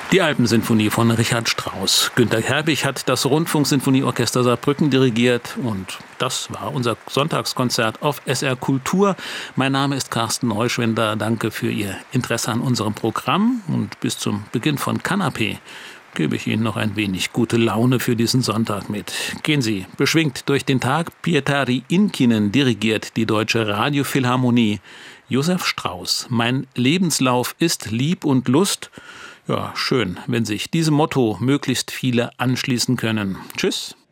Die Alpensinfonie von Richard Strauss. Günter Herbig hat das Rundfunksinfonieorchester Saarbrücken dirigiert und das war unser Sonntagskonzert auf SR Kultur. Mein Name ist Carsten Neuschwender. Danke für Ihr Interesse an unserem Programm und bis zum Beginn von Kanapé gebe ich Ihnen noch ein wenig gute Laune für diesen Sonntag mit. Gehen Sie beschwingt durch den Tag. Pietari Inkinen dirigiert die Deutsche Radiophilharmonie. Josef Strauss. Mein Lebenslauf ist Lieb und Lust. Ja, schön, wenn sich diesem Motto möglichst viele anschließen können. Tschüss.